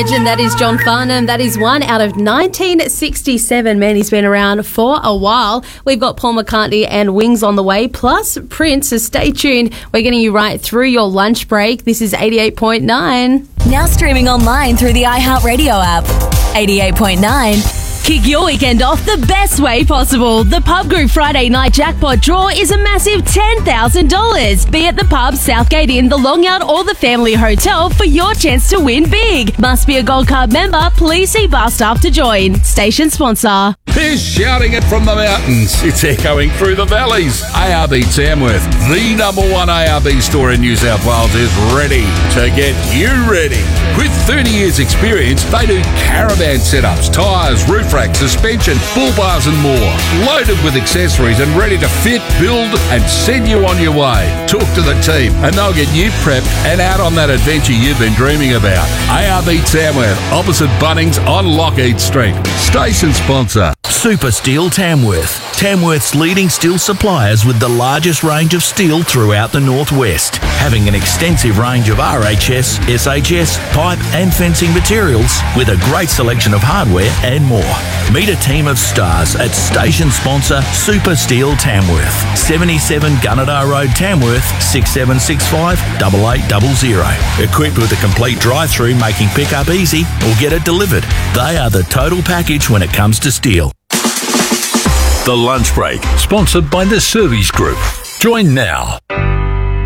legend, that is John Farnham. That is one out of 1967. Man, he's been around for a while. We've got Paul McCartney and Wings on the way, plus Prince, so stay tuned. We're getting you right through your lunch break. This is 88.9. Now streaming online through the iHeartRadio app. 88.9. Kick your weekend off the best way possible. The Pub Group Friday night jackpot draw is a massive $10,000. Be at the pub, Southgate Inn, the Long Yard or the Family Hotel for your chance to win big. Must be a Gold Card member. Please see bar staff to join. Station sponsor. They're shouting it from the mountains. It's echoing through the valleys. ARB Tamworth, the number one ARB store in New South Wales, is ready to get you ready. With 30 years experience, they do caravan setups, tyres, roof racks, suspension, bull bars and more. Loaded with accessories and ready to fit, build and send you on your way. Talk to the team and they'll get you prepped and out on that adventure you've been dreaming about. ARB Tamworth, opposite Bunnings on Lockheed Street. Station sponsor. Super Steel Tamworth. Tamworth's leading steel suppliers with the largest range of steel throughout the northwest, having an extensive range of RHS, SHS, pipe and fencing materials with a great selection of hardware and more. Meet a team of stars at station sponsor Super Steel Tamworth. 77 Gunnedah Road, Tamworth, 6765 8800. Equipped with a complete drive-through making pickup easy or get it delivered. They are the total package when it comes to steel. The Lunch Break, sponsored by the Service Group. Join now.